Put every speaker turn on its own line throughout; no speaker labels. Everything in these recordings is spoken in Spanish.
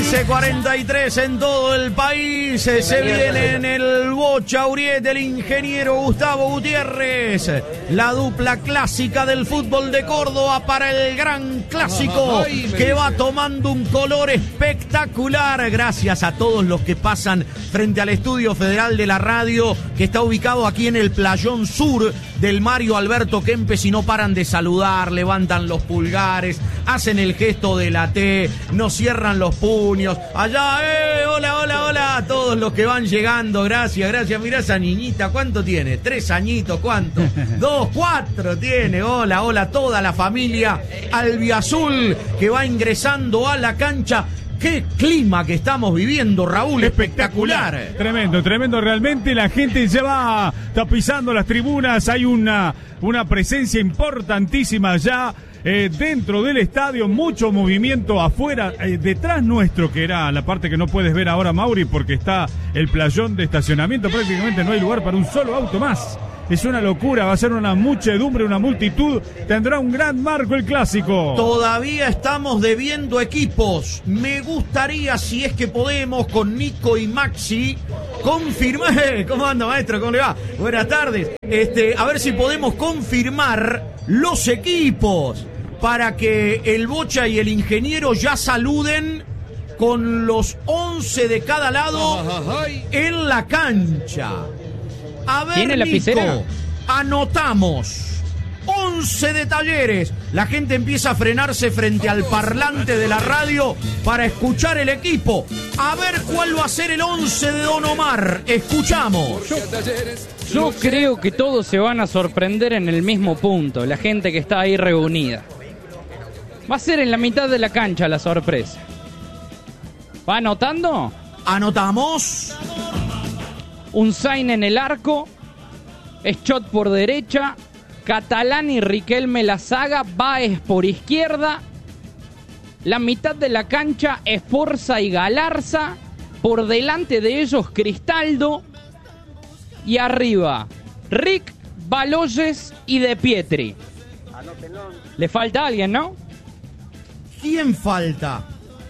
15:43 en todo el país. Se viene en el Bocha Uriet el ingeniero Gustavo Gutiérrez. La dupla clásica del fútbol de Córdoba para el gran clásico que va tomando un color espectacular. Gracias a todos los que pasan frente al Estudio Federal de la Radio, que está ubicado aquí en el Playón Sur del Mario Alberto Kempes, y no paran de saludar, levantan los pulgares, hacen el gesto de la T, nos cierran los puños. Allá, hola, hola, hola, a todos los que van llegando, gracias. Mirá esa niñita, ¿cuánto tiene? 3 añitos, ¿cuánto? 2, 4 tiene, hola, toda la familia albiazul que va ingresando a la cancha. ¡Qué clima que estamos viviendo, Raúl! Espectacular.
Tremendo realmente. La gente ya va tapizando las tribunas. Hay una presencia importantísima ya dentro del estadio. Mucho movimiento afuera, detrás nuestro, que era la parte que no puedes ver ahora, Mauri, porque está el playón de estacionamiento. Prácticamente no hay lugar para un solo auto más. Es una locura, va a ser una muchedumbre, una multitud. Tendrá un gran marco el clásico.
Todavía estamos debiendo equipos. Me gustaría, si es que podemos, con Nico y Maxi, confirmar. ¿Cómo anda, maestro? ¿Cómo le va? Buenas tardes. A ver si podemos confirmar los equipos para que el Bocha y el ingeniero ya saluden con los 11 de cada lado en la cancha. A ver,
¿tiene lapicera?
Anotamos 11 de Talleres. La gente empieza a frenarse frente al parlante de la radio para escuchar el equipo. A ver cuál va a ser el 11 de Don Omar. Escuchamos.
Yo creo que todos se van a sorprender en el mismo punto, la gente que está ahí reunida. Va a ser en la mitad de la cancha la sorpresa. ¿Va anotando?
Anotamos.
Unzain en el arco, Schott por derecha, Catalán y Riquelme la saga, Báez por izquierda, la mitad de la cancha Esforza y Galarza, por delante de ellos Cristaldo, y arriba Rick, Baloyes y De Pietri. Le falta alguien, ¿no?
¿Quién falta?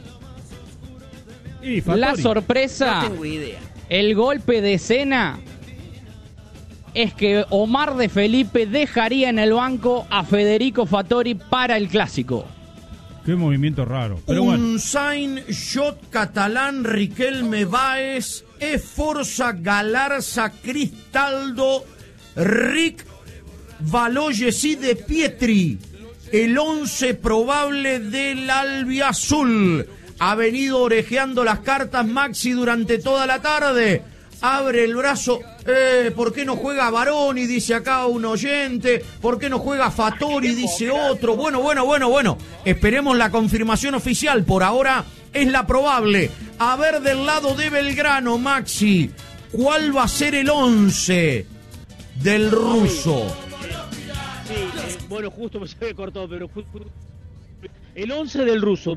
La sorpresa.
No tengo idea.
El golpe de escena es que Omar de Felipe dejaría en el banco a Federico Fattori para el clásico.
Qué movimiento raro. Pero
Unzain, Schott, Catalán, Riquelme, Báez, Esforza, Galarza, Cristaldo, Rick, Baloyes y De Pietri. El 11 probable del albiazul. Ha venido orejeando las cartas Maxi durante toda la tarde. Abre el brazo. ¿Por qué no juega Baroni? Dice acá un oyente. ¿Por qué no juega Fattori? Dice otro. Bueno. Esperemos la confirmación oficial. Por ahora es la probable. A ver, del lado de Belgrano, Maxi, ¿cuál va a ser el 11 del ruso?
Sí, bueno, justo se había cortado, pero el 11 del ruso,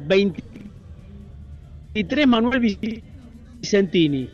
23 Manuel Vicentini,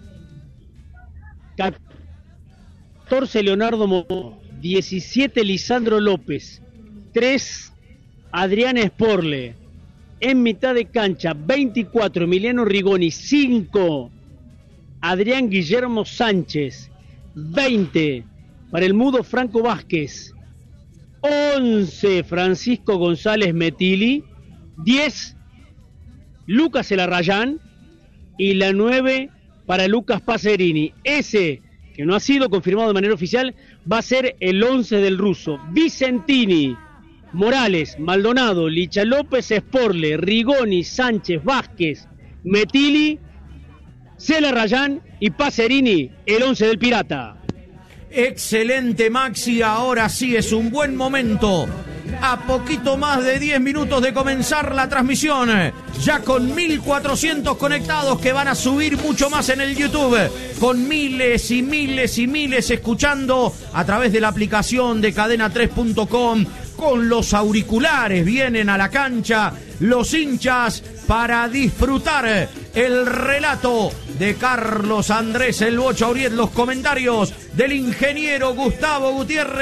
14 Leonardo Mo, 17 Lisandro López, 3 Adrián Sporle, en mitad de cancha 24 Emiliano Rigoni, 5 Adrián Guillermo Sánchez, 20 para el mudo Franco Vázquez, 11 Francisco González Metili, 10 Lucas Elarrayán y la 9 para Lucas Pacerini. Ese, que no ha sido confirmado de manera oficial, va a ser el 11 del ruso. Vicentini, Morales, Maldonado, Licha López, Sporle, Rigoni, Sánchez, Vázquez, Metili, Elarrayán y Pacerini, el 11 del Pirata.
Excelente, Maxi, ahora sí es un buen momento. A poquito más de 10 minutos de comenzar la transmisión, ya con 1.400 conectados que van a subir mucho más en el YouTube, con miles y miles escuchando a través de la aplicación de cadena3.com, con los auriculares vienen a la cancha los hinchas para disfrutar el relato de Carlos Andrés El Bocha Uriet, los comentarios del ingeniero Gustavo Gutiérrez,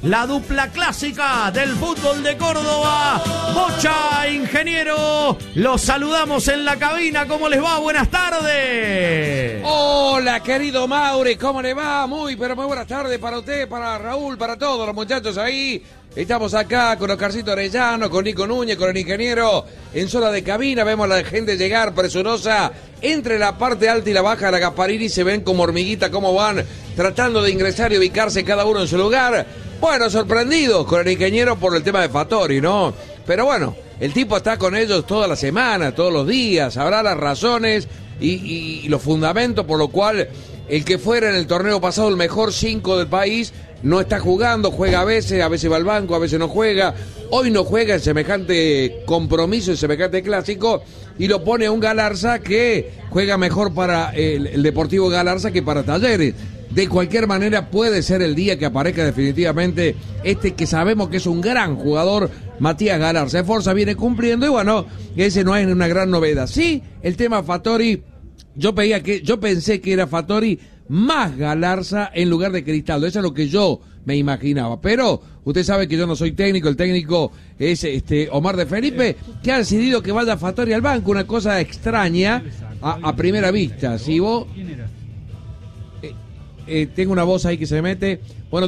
la dupla clásica del fútbol de Córdoba, Bocha Ingeniero. Los saludamos en la cabina, ¿cómo les va? Buenas tardes.
Hola, querido Mauri, ¿cómo le va? Muy buenas tardes para usted, para Raúl, para todos los muchachos ahí. Estamos acá con Oscarcito Arellano, con Nico Núñez, con el ingeniero en zona de cabina. Vemos a la gente llegar presurosa entre la parte alta y la baja de la Gasparini. Se ven como hormiguita cómo van tratando de ingresar y ubicarse cada uno en su lugar. Bueno, sorprendidos con el ingeniero por el tema de Fattori, ¿no? Pero bueno, el tipo está con ellos toda la semana, todos los días. Habrá las razones y los fundamentos por lo cual el que fuera en el torneo pasado el mejor 5 del país no está jugando, juega a veces va al banco, a veces no juega. Hoy no juega en semejante compromiso, en semejante clásico, y lo pone a un Galarza que juega mejor para el Deportivo Galarza que para Talleres. De cualquier manera puede ser el día que aparezca definitivamente este que sabemos que es un gran jugador, Matías Galarza. Esforza viene cumpliendo y bueno, ese no es una gran novedad. Sí, el tema Fattori, yo pensé que era Fattori más Galarza en lugar de Cristaldo. Eso es lo que yo me imaginaba. Pero usted sabe que yo no soy técnico, el técnico es Omar de Felipe, que ha decidido que vaya Fattori al banco, una cosa extraña a primera vista. Si vos tengo una voz ahí que se mete. Bueno,